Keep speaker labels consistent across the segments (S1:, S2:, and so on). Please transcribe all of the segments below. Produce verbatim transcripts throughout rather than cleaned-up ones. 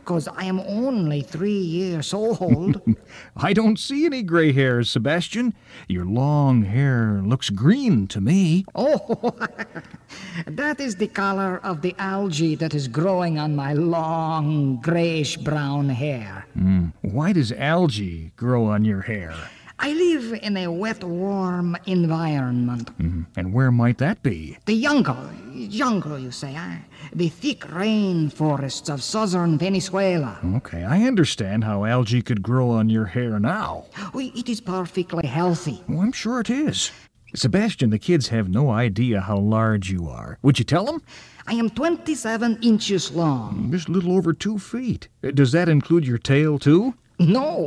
S1: because I am only three years old.
S2: I don't see any gray hairs, Sebastian. Your long hair looks green to me.
S1: Oh, that is the color of the algae that is growing on my long, grayish-brown hair.
S2: Mm. Why does algae grow on your hair?
S1: I live in a wet, warm environment.
S2: Mm. And where might that be?
S1: The jungle, jungle, you say, eh? The thick rainforests of southern Venezuela.
S2: Okay, I understand how algae could grow on your hair now.
S1: Oh, it is perfectly healthy.
S2: Oh, I'm sure it is. Sebastian, the kids have no idea how large you are. Would you tell them?
S1: I am twenty-seven inches long.
S2: Just a little over two feet. Does that include your tail, too?
S1: No.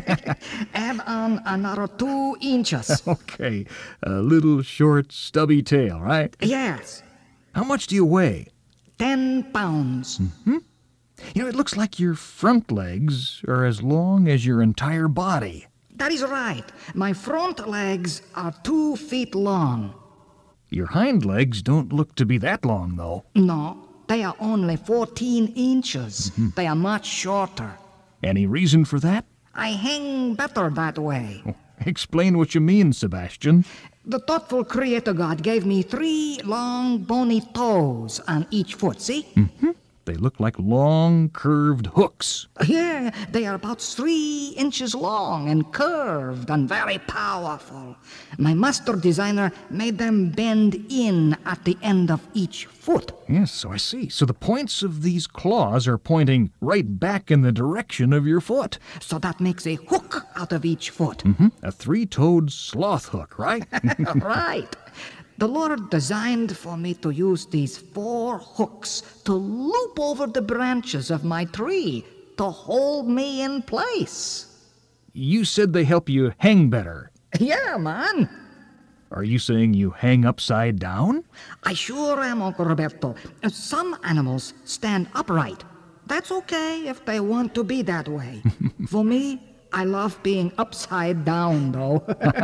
S1: Add on another two inches.
S2: Okay, a little short, stubby tail, right?
S1: Yes.
S2: How much do you weigh?
S1: Ten pounds.
S2: Mm-hmm. You know, it looks like your front legs are as long as your entire body.
S1: That is right. My front legs are two feet long.
S2: Your hind legs don't look to be that long, though.
S1: No, they are only fourteen inches.
S2: Mm-hmm.
S1: They are much shorter.
S2: Any reason for that?
S1: I hang better that way.
S2: Oh, explain what you mean, Sebastian.
S1: The thoughtful Creator God gave me three long, bony toes on each foot, see?
S2: Mm-hmm. They look like long, curved hooks.
S1: Yeah, they are about three inches long and curved and very powerful. My master designer made them bend in at the end of each foot.
S2: Yes, so I see. So the points of these claws are pointing right back in the direction of your foot.
S1: So that makes a hook out of each foot.
S2: Mm-hmm. A three-toed sloth hook, right?
S1: Right. The Lord designed for me to use these four hooks to loop over the branches of my tree to hold me in place.
S2: You said they help you hang better.
S1: Yeah, man.
S2: Are you saying you hang upside down?
S1: I sure am, Uncle Roberto. Some animals stand upright. That's okay if they want to be that way. For me, I love being upside down, though.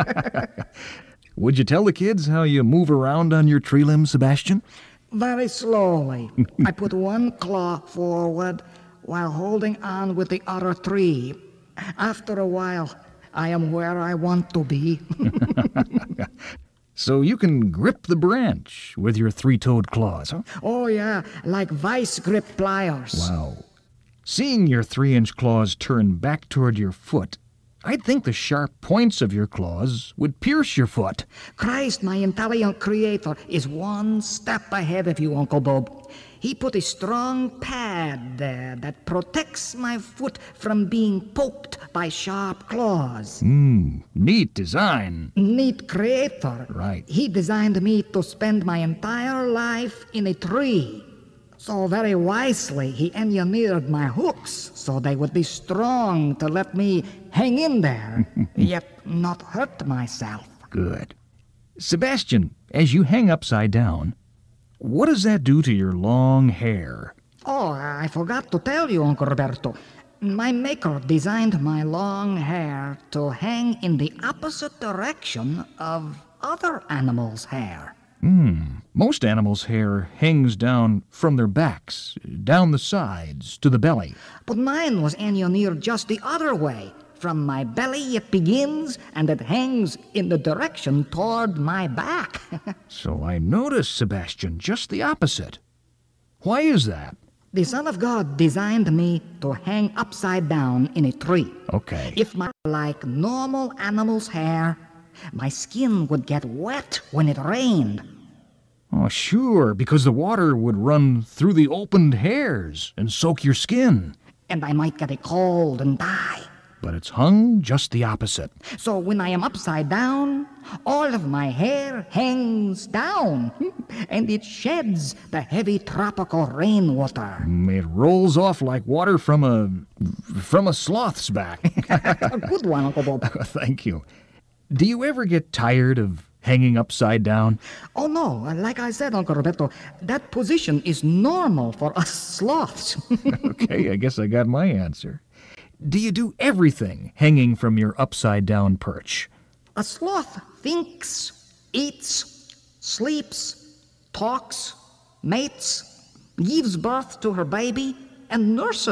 S2: Would you tell the kids how you move around on your tree limb, Sebastian?
S1: Very slowly. I put one claw forward while holding on with the other three. After a while, I am where I want to be.
S2: So you can grip the branch with your three-toed claws, huh?
S1: Oh, yeah, like vice grip pliers.
S2: Wow. Seeing your three-inch claws turn back toward your foot, I'd think the sharp points of your claws would pierce your foot.
S1: Christ, my intelligent creator, is one step ahead of you, Uncle Bob. He put a strong pad there that protects my foot from being poked by sharp claws.
S2: Hmm, neat design.
S1: Neat creator.
S2: Right.
S1: He designed me to spend my entire life in a tree. So very wisely, he engineered my hooks so they would be strong to let me hang in there, yet not hurt myself.
S2: Good. Sebastian, as you hang upside down, what does that do to your long hair?
S1: Oh, I forgot to tell you, Uncle Roberto. My maker designed my long hair to hang in the opposite direction of other animals' hair.
S2: Hmm. Most animals' hair hangs down from their backs, down the sides, to the belly.
S1: But mine was engineered just the other way. From my belly it begins, and it hangs in the direction toward my back.
S2: So I noticed, Sebastian, just the opposite. Why is that?
S1: The Son of God designed me to hang upside down in a tree.
S2: Okay.
S1: If my like normal animals' hair, my skin would get wet when it rained.
S2: Oh, sure, because the water would run through the opened hairs and soak your skin.
S1: And I might get a cold and die.
S2: But it's hung just the opposite.
S1: So when I am upside down, all of my hair hangs down, and it sheds the heavy tropical rainwater.
S2: It rolls off like water from a from a sloth's back.
S1: A good one, Uncle Bob.
S2: Thank you. Do you ever get tired of hanging upside down?
S1: Oh, no. Like I said, Uncle Roberto, that position is normal for us sloths.
S2: Okay, I guess I got my answer. Do you do everything hanging from your upside-down perch?
S1: A sloth thinks, eats, sleeps, talks, mates, gives birth to her baby, and nurses